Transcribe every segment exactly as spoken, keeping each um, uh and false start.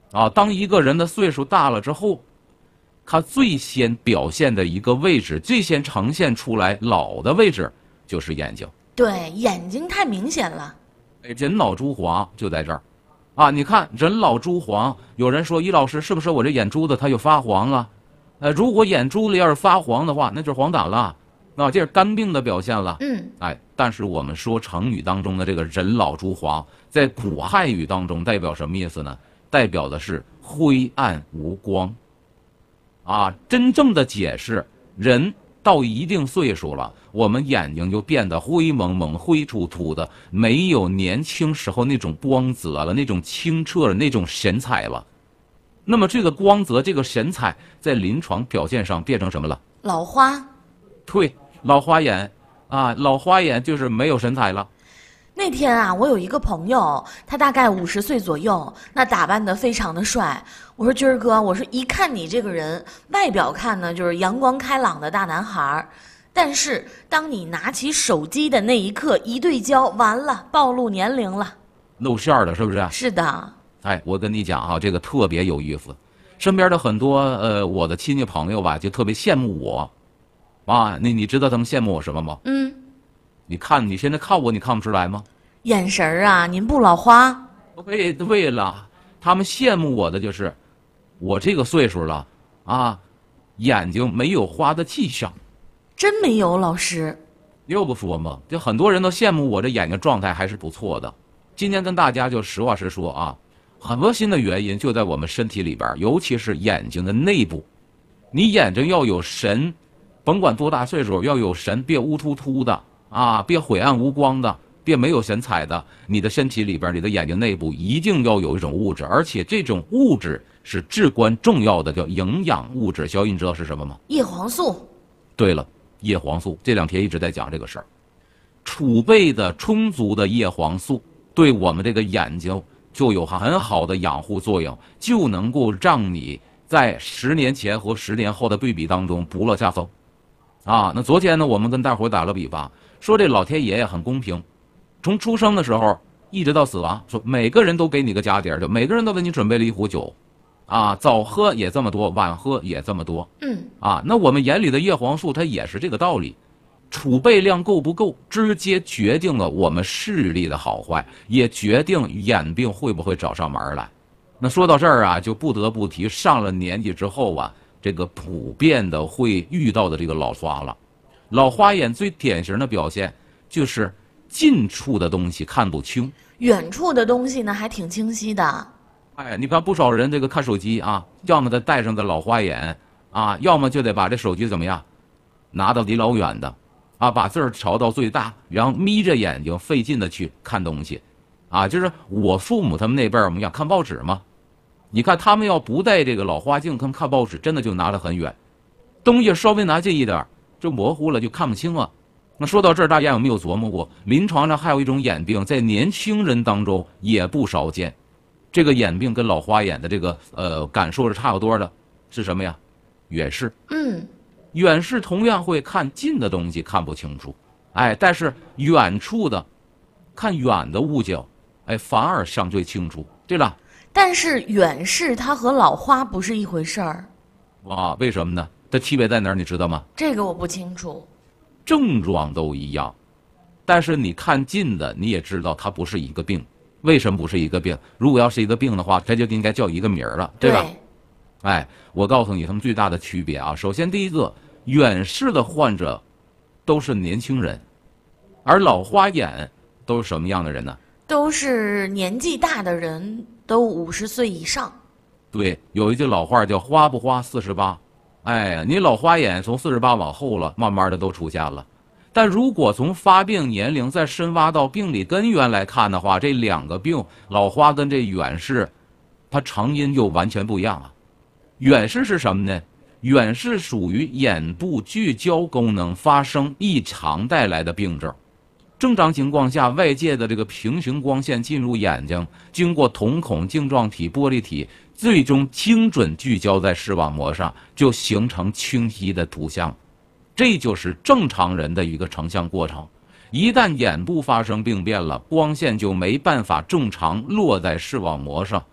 啊，当一个人的岁数大了之后，他最先表现的一个位置，最先呈现出来老的位置就是眼睛。 对，眼睛太明显了。 哎，人老珠黄就在这儿，啊，你看人老珠黄，有人说于老师是不是我这眼珠子它就发黄了？呃，如果眼珠子要是发黄的话，那就是黄疸了，啊，这是肝病的表现了。 嗯， 哎，但是我们说成语当中的这个人老珠黄，在古汉语当中代表什么意思呢？代表的是灰暗无光。啊，真正的解释，人到一定岁数了，我们眼睛就变得灰蒙蒙、灰突突的，没有年轻时候那种光泽了，那种清澈了，那种神采了。那么这个光泽、这个神采，在临床表现上变成什么了？ 老花。 对，老花眼啊，老花眼就是没有神采了。 那天啊，我有一个朋友，他大概五十岁左右，那打扮得非常的帅。我说军儿哥，我说一看你这个人，外表看呢就是阳光开朗的大男孩，但是当你拿起手机的那一刻，一对焦，完了，暴露年龄了， 露馅儿了，是不是？ 是的。 哎，我跟你讲啊，这个特别有意思。身边的很多呃，我的亲戚朋友吧，就特别羡慕我。啊，你你知道他们羡慕我什么吗？ 嗯。 你看你现在看我，你看不出来吗？ 眼神儿啊，您不老花。 对对了，他们羡慕我的就是我这个岁数了啊，眼睛没有花的迹象。 真没有，老师。 又不说嘛，就很多人都羡慕我这眼睛状态还是不错的。今天跟大家就实话实说啊，核心的原因就在我们身体里边，尤其是眼睛的内部。你眼睛要有神，甭管多大岁数，要有神，别乌突突的。啊，别晦暗无光的，别没有神采的。你的身体里边，你的眼睛内部一定要有一种物质，而且这种物质是至关重要的，叫营养物质。小雨，你知道是什么吗？ 叶黄素。 对了，叶黄素。这两天一直在讲这个事儿。储备的充足的叶黄素，对我们这个眼睛就有很好的养护作用，就能够让你在十年前和十年后的对比当中不落下风。啊，那昨天呢，我们跟大伙打了比方。说这老天爷也很公平，从出生的时候一直到死亡，说每个人都给你个家底儿，就每个人都给你准备了一壶酒，啊，早喝也这么多，晚喝也这么多， 嗯， 啊，那我们眼里的叶黄素它也是这个道理，储备量够不够，直接决定了我们视力的好坏，也决定眼病会不会找上门来。那说到这儿啊，就不得不提上了年纪之后啊，这个普遍的会遇到的这个老花了。老花眼最典型的表现就是近处的东西看不清， 远处的东西呢还挺清晰的。 哎，你看不少人这个看手机啊，要么他戴上的老花眼啊，要么就得把这手机怎么样，拿到离老远的，啊，把字儿调到最大，然后眯着眼睛费劲的去看东西，啊，就是我父母他们那辈儿我们讲看报纸嘛，你看他们要不戴这个老花镜，他们看报纸真的就拿得很远，东西稍微拿近一点就模糊了，就看不清了。那说到这儿，大家有没有琢磨过，临床上还有一种眼病，在年轻人当中也不少见。这个眼病跟老花眼的这个呃感受是差不多的，是什么呀？远视。 嗯， 远视同样会看近的东西看不清楚，哎，但是远处的看远的物件，哎，反而相对清楚，对了。 但是远视它和老花不是一回事儿。 哇，为什么呢？它区别在哪儿？你知道吗？ 这个我不清楚。 症状都一样，但是你看近的，你也知道它不是一个病。为什么不是一个病？如果要是一个病的话，它就应该叫一个名儿了，对吧？对。哎，我告诉你，他们最大的区别啊。首先，第一个，远视的患者都是年轻人，而老花眼都是什么样的人呢？ 都是年纪大的人，都五十岁以上。 对，有一句老话叫“花不花四十八”。哎，你老花眼从四十八往后了，慢慢的都出现了。但如果从发病年龄再深挖到病理根源来看的话，这两个病，老花跟这远视，它成因就完全不一样了。远视是什么呢？远视属于眼部聚焦功能发生异常带来的病症。正常情况下，外界的这个平行光线进入眼睛，经过瞳孔、晶状体、玻璃体，最终精准聚焦在视网膜上，就形成清晰的图像。这就是正常人的一个成像过程。一旦眼部发生病变了，光线就没办法正常落在视网膜上，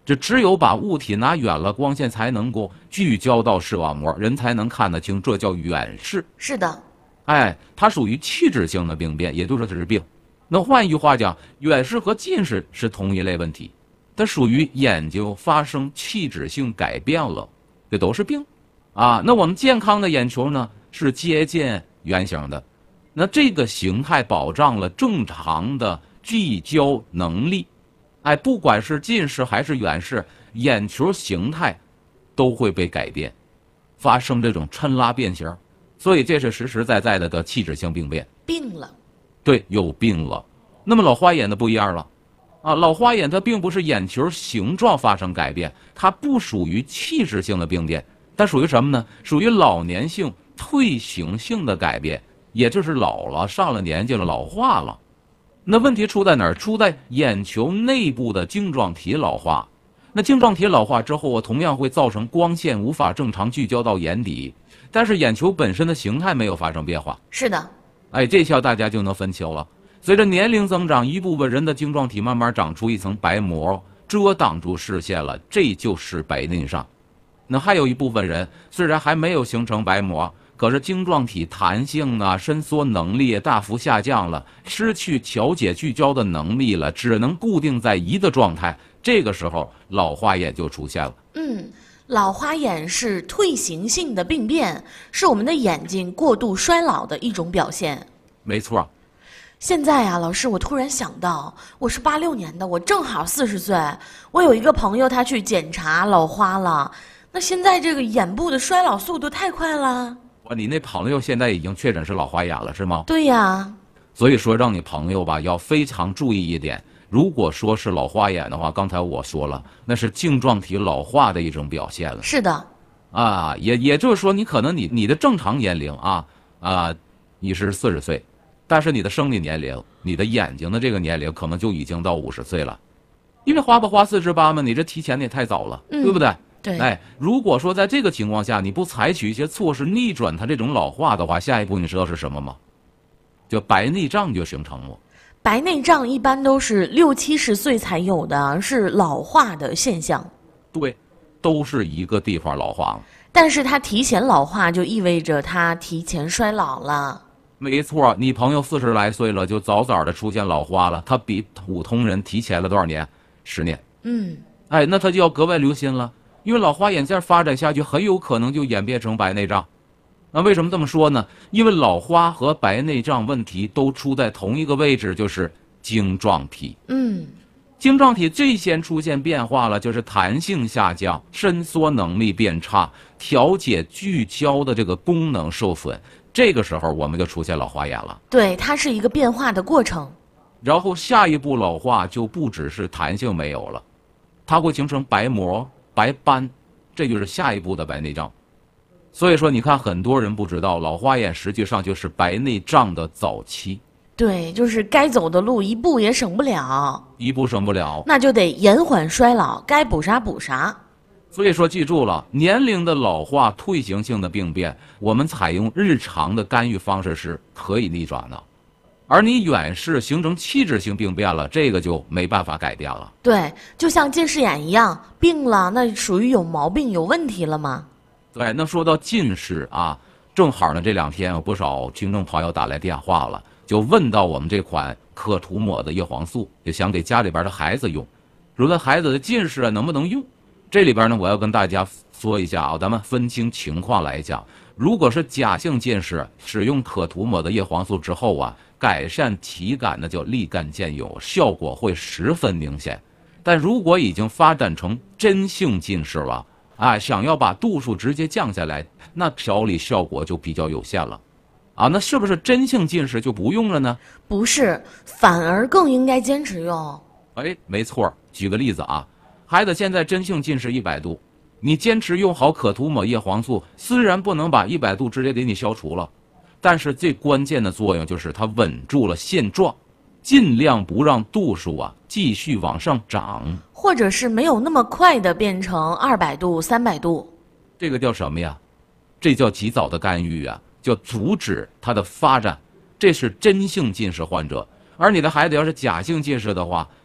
这只有把物体拿远了，光线才能够聚焦到视网膜，人才能看得清，这叫远视。 是的， 哎，它属于器质性的病变，也就是治病。那换一句话讲，远视和近视是同一类问题，它属于眼睛发生器质性改变了，这都是病啊。那我们健康的眼球呢，是接近圆形的，那这个形态保障了正常的聚焦能力。哎，不管是近视还是远视，眼球形态都会被改变，发生这种抻拉变形，所以这是实实在在的个器质性病变。 病了。 对，有病了。那么老花眼的不一样了，啊，老花眼它并不是眼球形状发生改变，它不属于器质性的病变，它属于什么呢？属于老年性退行性的改变，也就是老了，上了年纪了，老化了。那问题出在哪儿？出在眼球内部的晶状体老化。那晶状体老化之后啊，同样会造成光线无法正常聚焦到眼底，但是眼球本身的形态没有发生变化。 是的。 哎，这下大家就能分清了。随着年龄增长，一部分人的晶状体慢慢长出一层白膜，遮挡住视线了，这就是白内障。那还有一部分人虽然还没有形成白膜，可是晶状体弹性啊、伸缩能力大幅下降了，失去调节聚焦的能力了，只能固定在一个状态。这个时候，老花眼就出现了。 嗯，老花眼是退行性的病变，是我们的眼睛过度衰老的一种表现。 没错。 现在啊，老师，我突然想到，我是八六年的，我正好四十岁。我有一个朋友，他去检查老花了。那现在这个眼部的衰老速度太快了。 哇，你那朋友现在已经确诊是老花眼了，是吗？ 对呀。 所以说，让你朋友吧要非常注意一点。如果说是老花眼的话，刚才我说了，那是晶状体老化的一种表现了。 是的。 啊，也也就是说，你可能你你的正常年龄啊啊，你是四十岁，但是你的生理年龄，你的眼睛的这个年龄可能就已经到五十岁了，因为花不花四十八嘛，你这提前的也太早了， 嗯、 对不对？ 对。 哎，如果说在这个情况下你不采取一些措施逆转它这种老化的话，下一步你知道是什么吗？就白内障就形成了。 白内障一般都是六七十岁才有的，是老化的现象。 对，都是一个地方老化了。 但是它提前老化，就意味着它提前衰老了。 没错，你朋友四十来岁了，就早早的出现老花了，他比普通人提前了多少年？十年。 嗯。 哎，那他就要格外留心了，因为老花眼这样发展下去，很有可能就演变成白内障。那为什么这么说呢？因为老花和白内障问题都出在同一个位置，就是晶状体。 嗯， 晶状体最先出现变化了，就是弹性下降，伸缩能力变差，调节聚焦的这个功能受损。这个时候我们就出现老花眼了。 对，它是一个变化的过程。 然后下一步老化就不只是弹性没有了，它会形成白膜、白斑，这就是下一步的白内障。所以说，你看，很多人不知道，老花眼实际上就是白内障的早期。 对，就是该走的路一步也省不了， 一步省不了， 那就得延缓衰老，该补啥补啥。 所以说，记住了，年龄的老化、退行性的病变，我们采用日常的干预方式是可以逆转的。而你远视形成器质性病变了，这个就没办法改变了。 对，就像近视眼一样，病了，那属于有毛病、有问题了吗？ 对，那说到近视啊，正好呢，这两天有不少听众朋友打来电话了，就问到我们这款可涂抹的叶黄素，就想给家里边的孩子用，说那孩子的近视啊能不能用？这里边呢，我要跟大家说一下啊，咱们分清情况来讲。如果是假性近视，使用可涂抹的叶黄素之后啊，改善体感呢就立竿见影，效果会十分明显。但如果已经发展成真性近视了，啊，想要把度数直接降下来，那调理效果就比较有限了，啊，那是不是真性近视就不用了呢？ 不是，反而更应该坚持用。 哎，没错，举个例子啊，孩子现在真性近视一百度，你坚持用好可涂抹叶黄素，虽然不能把一百度直接给你消除了，但是最关键的作用就是它稳住了现状，尽量不让度数啊继续往上涨， 或者是没有那么快的变成二百度、三百度。 这个叫什么呀？这叫及早的干预啊，叫阻止它的发展。这是真性近视患者，而你的孩子要是假性近视的话，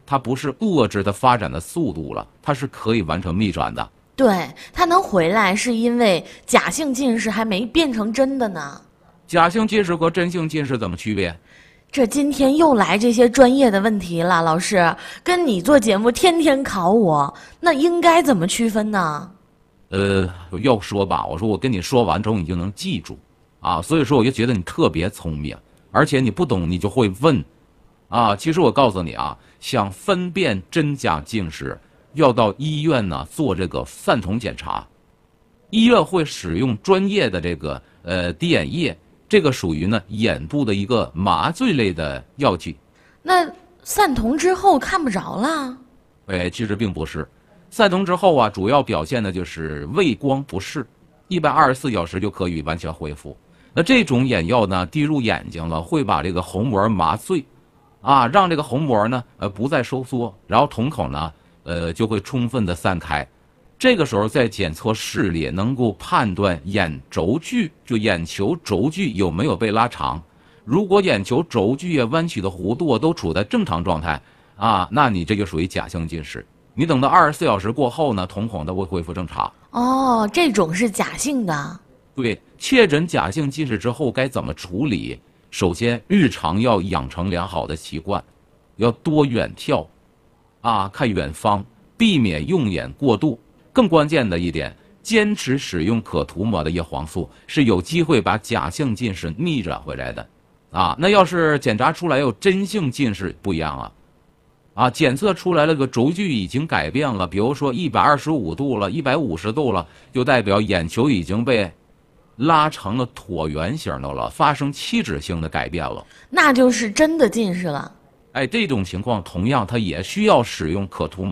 它不是遏制它发展的速度了，它是可以完成逆转的。 对，它能回来是因为假性近视还没变成真的呢。 假性近视和真性近视怎么区别？ 这今天又来这些专业的问题了，老师，跟你做节目天天考我，那应该怎么区分呢？ 呃，要说吧，我说我跟你说完之后你就能记住啊，所以说我就觉得你特别聪明，而且你不懂你就会问啊。其实我告诉你啊，想分辨真假近视，要到医院呢做这个散瞳检查，医院会使用专业的这个呃滴眼液，这个属于呢眼部的一个麻醉类的药剂。 那散瞳之后看不着了？ 哎，其实并不是。散瞳之后啊，主要表现的就是畏光不适，一百二十四小时就可以完全恢复。那这种眼药呢，滴入眼睛了，会把这个虹膜麻醉，啊，让这个虹膜呢，呃，不再收缩，然后瞳孔呢，呃，就会充分的散开。这个时候再检测视力，能够判断眼轴距，就眼球轴距有没有被拉长。如果眼球轴距啊、弯曲的弧度都处在正常状态，啊，那你这就属于假性近视。你等到二十四小时过后呢，瞳孔都会恢复正常。 哦，这种是假性的。 对，确诊假性近视之后该怎么处理？首先，日常要养成良好的习惯，要多远眺，啊，看远方，避免用眼过度。更关键的一点，坚持使用可涂抹的叶黄素，是有机会把假性近视逆转回来的。啊，那要是检查出来有真性近视，不一样了。啊，检测出来了个轴距已经改变了，比如说一百二十五度了，一百五十度了，就代表眼球已经被拉成了椭圆形的了，发生器质性的改变了， 那就是真的近视了。 哎，这种情况同样它也需要使用可涂抹。